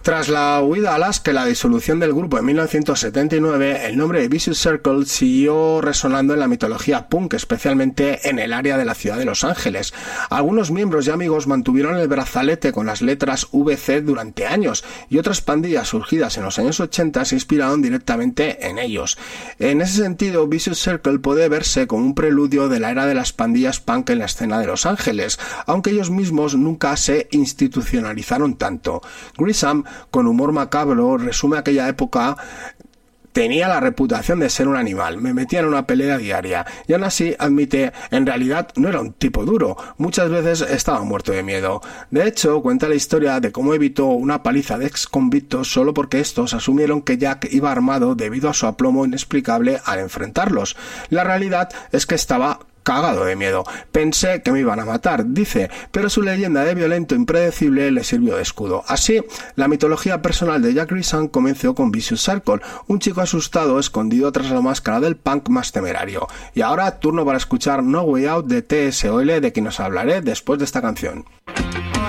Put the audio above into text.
Tras la huida a Alaska y la disolución del grupo en 1979, el nombre de Vicious Circle siguió resonando en la mitología punk, especialmente en el área de la ciudad de Los Ángeles. Algunos miembros y amigos mantuvieron el brazalete con las letras VC durante años, y otras pandillas surgidas en los años 80 se inspiraron directamente en ellos. En ese sentido, Vicious Circle puede verse como un preludio de la era de las pandillas punk en la escena de Los Ángeles, aunque ellos mismos nunca se institucionalizaron tanto. Grissom, con humor macabro, resume aquella época: tenía la reputación de ser un animal, me metía en una pelea diaria, y aún así, admite, en realidad no era un tipo duro, muchas veces estaba muerto de miedo. De hecho, cuenta la historia de cómo evitó una paliza de ex convictos solo porque estos asumieron que Jack iba armado debido a su aplomo inexplicable al enfrentarlos. La realidad es que estaba cagado de miedo. Pensé que me iban a matar, dice, pero su leyenda de violento impredecible le sirvió de escudo. Así, la mitología personal de Jack Grissom comenzó con Vicious Circle, un chico asustado escondido tras la máscara del punk más temerario. Y ahora, turno para escuchar No Way Out de TSOL, de quien os hablaré después de esta canción.